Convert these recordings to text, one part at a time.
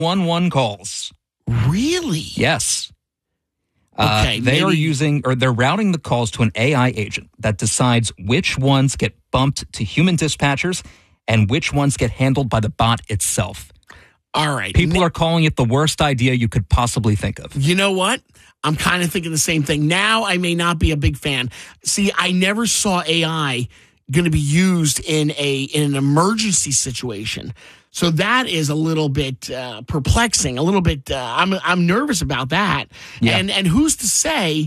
911 calls. Really? Yes. Okay, they're routing the calls to an AI agent that decides which ones get bumped to human dispatchers and which ones get handled by the bot itself. All right. People are calling it the worst idea you could possibly think of. You know what? I'm kind of thinking the same thing. Now I may not be a big fan. See, I never saw AI going to be used in an emergency situation. So that is a little bit perplexing. A little bit. I'm nervous about that. Yeah. And who's to say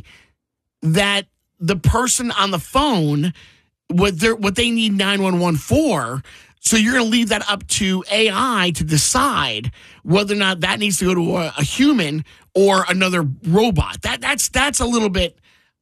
that the person on the phone what they need 911 for? So you're going to leave that up to AI to decide whether or not that needs to go to a human or another robot. That's a little bit.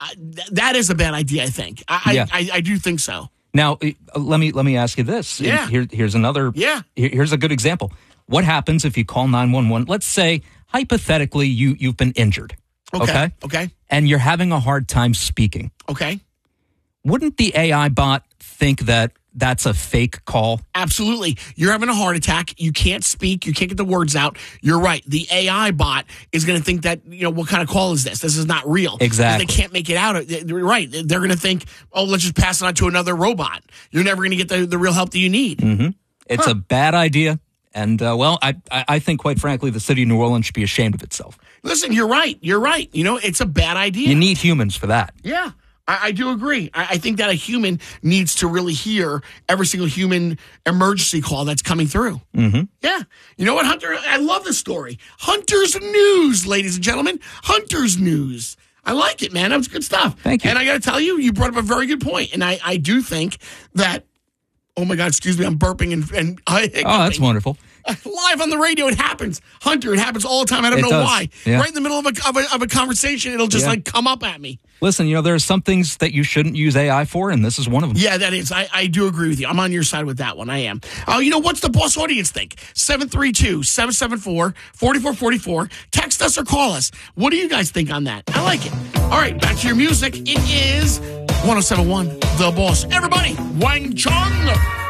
That is a bad idea. I think. I do think so. Now, let me ask you this. Yeah. Here's another. Yeah. Here's a good example. What happens if you call 911? Let's say, hypothetically, you've been injured. Okay. And you're having a hard time speaking. Okay. Wouldn't the AI bot think that that's a fake call? Absolutely. You're having a heart attack. You can't speak. You can't get the words out. You're right. The AI bot is going to think that, what kind of call is this? This is not real. Exactly. They can't make it out. You're right. They're going to think, oh, let's just pass it on to another robot. You're never going to get the real help that you need. Mm-hmm. It's a bad idea. And, I think, quite frankly, the city of New Orleans should be ashamed of itself. Listen, you're right. It's a bad idea. You need humans for that. Yeah. I do agree. I think that a human needs to really hear every single human emergency call that's coming through. Mm-hmm. Yeah. You know what, Hunter? I love this story. Hunter's News, ladies and gentlemen. Hunter's News. I like it, man. That was good stuff. Thank you. And I got to tell you, you brought up a very good point. And I do think that, oh, my God, excuse me, I'm burping and oh, that's wonderful. Live on the radio, it happens. Hunter, it happens all the time. I don't know why. Yeah. Right in the middle of a conversation, it'll just come up at me. Listen, there are some things that you shouldn't use AI for, and this is one of them. Yeah, that is. I do agree with you. I'm on your side with that one. I am. What's the boss audience think? 732-774-4444. Text us or call us. What do you guys think on that? I like it. All right, back to your music. It is 107.1 The Boss. Everybody, Wang Chung.